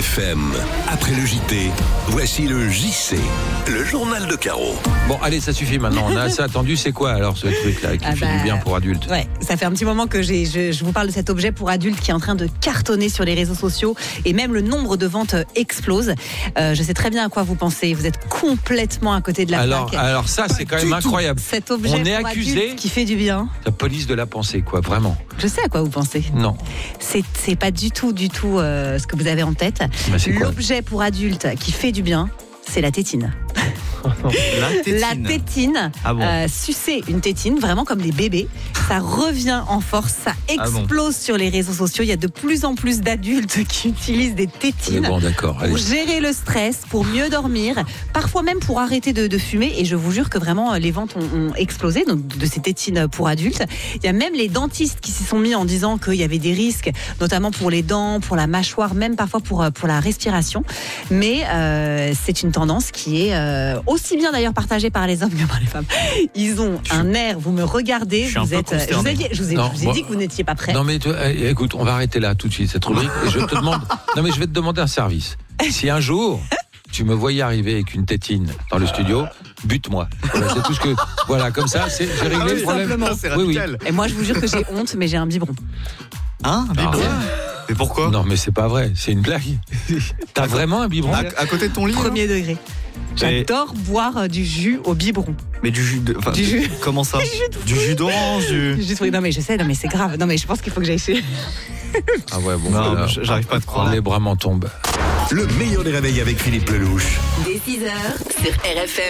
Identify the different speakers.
Speaker 1: RFM. Après le JT, voici le JC, le journal de Caro.
Speaker 2: Bon, allez, ça suffit maintenant. On a assez attendu. C'est quoi alors ce truc-là qui fait du bien pour adultes?
Speaker 3: Ouais, ça fait un petit moment que je vous parle de cet objet pour adultes qui est en train de cartonner sur les réseaux sociaux et même le nombre de ventes explose. Je sais très bien à quoi vous pensez. Vous êtes complètement à côté de la plaque.
Speaker 2: Alors ça, c'est quand même incroyable.
Speaker 3: Cet objet
Speaker 2: on est
Speaker 3: pour
Speaker 2: accusé
Speaker 3: adultes qui fait du bien.
Speaker 2: La police de la pensée, quoi, vraiment.
Speaker 3: Je sais à quoi vous pensez.
Speaker 2: Non.
Speaker 3: C'est pas du tout ce que vous avez en tête.
Speaker 2: Bah, c'est quoi?
Speaker 3: L'objet pour adultes qui fait du bien, c'est la tétine. La tétine,
Speaker 4: Ah bon.
Speaker 3: sucer une tétine, vraiment comme les bébés, ça revient en force, ça explose sur les réseaux sociaux. Il y a de plus en plus d'adultes qui utilisent des tétines
Speaker 2: Bon, d'accord.
Speaker 3: pour
Speaker 2: Allez.
Speaker 3: gérer le stress, pour mieux dormir, parfois même pour arrêter de fumer. Et je vous jure que vraiment les ventes ont explosé donc, de ces tétines pour adultes. Il y a même les dentistes qui s'y sont mis en disant qu'il y avait des risques, notamment pour les dents, pour la mâchoire, même parfois pour la respiration. Mais c'est une tendance qui est aussi bien d'ailleurs partagée par les hommes que par les femmes. Ils ont un air, vous me regardez,
Speaker 4: je vous
Speaker 3: ai dit que vous n'étiez pas prêts.
Speaker 2: Non mais écoute, on va arrêter là tout de suite cette rubrique et je te demande. Non mais je vais te demander un service. Si un jour tu me voyais arriver avec une tétine dans le studio, bute-moi. Voilà, c'est tout ce que. Voilà, comme ça, j'ai réglé le problème.
Speaker 3: simplement.
Speaker 4: C'est
Speaker 2: Oui.
Speaker 4: radical.
Speaker 3: Et moi je vous jure que j'ai honte, mais j'ai un biberon.
Speaker 4: Hein, un biberon. Mais pourquoi?
Speaker 2: Non mais c'est pas vrai, c'est une blague. T'as vraiment un biberon?
Speaker 4: À côté de ton lit?
Speaker 3: Premier degré. J'adore boire du jus au biberon.
Speaker 4: Mais du jus de.
Speaker 3: Du jus.
Speaker 4: Comment ça? Du jus d'orange,
Speaker 3: Non mais je sais, non mais c'est grave. Non mais je pense qu'il faut que j'aille chez.
Speaker 2: Ah ouais, bon,
Speaker 4: Non,
Speaker 2: voilà.
Speaker 4: j'arrive pas à te croire.
Speaker 2: Les bras m'en tombent.
Speaker 1: Le meilleur des réveils avec Philippe Lelouch.
Speaker 5: Dès 6h sur RFM.